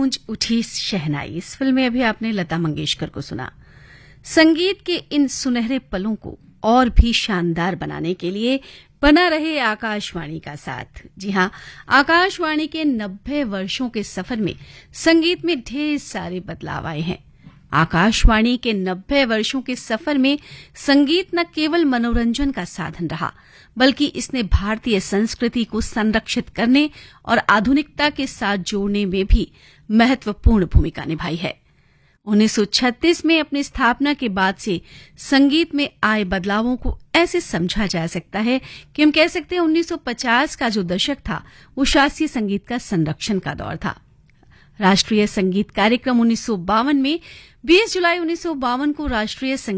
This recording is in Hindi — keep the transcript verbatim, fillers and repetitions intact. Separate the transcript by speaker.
Speaker 1: गूंज उठी शहनाई, इस फिल्म में अभी आपने लता मंगेशकर को सुना। संगीत के इन सुनहरे पलों को और भी शानदार बनाने के लिए बना रहे आकाशवाणी का साथ। जी हां, आकाशवाणी के नब्बे वर्षों के सफर में संगीत में ढेर सारे बदलाव आए हैं। आकाशवाणी के नब्बे वर्षों के सफर में संगीत न केवल मनोरंजन का साधन रहा, बल्कि इसने भारतीय संस्कृति को संरक्षित करने और आधुनिकता के साथ जोड़ने में भी महत्वपूर्ण भूमिका निभाई है। उन्नीस सौ छत्तीस में अपनी स्थापना के बाद से संगीत में आए बदलावों को ऐसे समझा जा सकता है कि हम कह सकते हैं उन्नीस सौ पचास का जो दशक था वो शास्त्रीय संगीत का संरक्षण का दौर था। राष्ट्रीय संगीत कार्यक्रम उन्नीस सौ बावन में बीस जुलाई उन्नीस सौ बावन को राष्ट्रीय संगीत